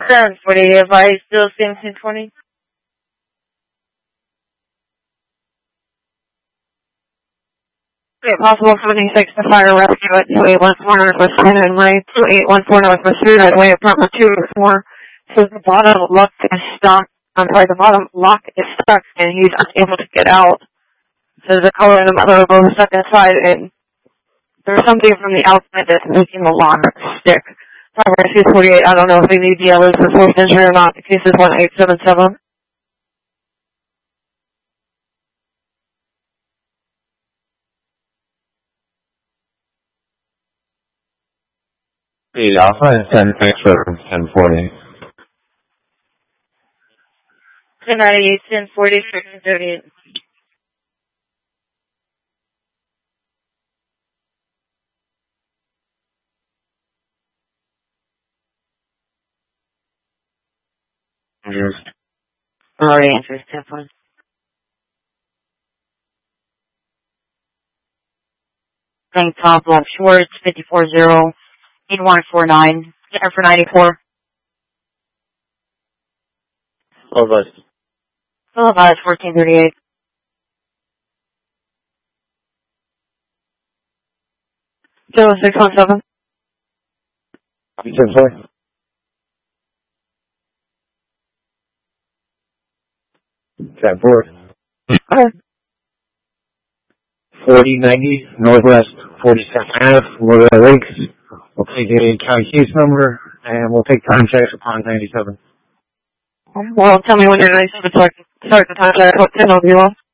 740, advise still same 1020. Okay, possible 76 to fire rescue at 2814 Northwest 10 and Ray, 2814 Northwest 3, right away, apartment 204. Says the bottom lock is stuck. The bottom lock is stuck and he's unable to get out. Says the color and the mother are both stuck inside and there's something from the outside that's making the lock stick. Fire rescue 48, I don't know if they need the others for forced injury or not. The case is 1877. Alpha and 10 thanks for 1040. 1098, 1040, 1338. Already answers 10-1. Thank Top Block Schwartz, 540, 8149, Jennifer 94. Advice. Full advice 1438. Kilo 617. 10-4. Ten four. Okay. 4090 Northwest 42nd Ave, Florida Lakes. We'll take a county case number and we'll take time checks upon 97. Well, tell me when you're ready to start the time check. What 10 will be lost?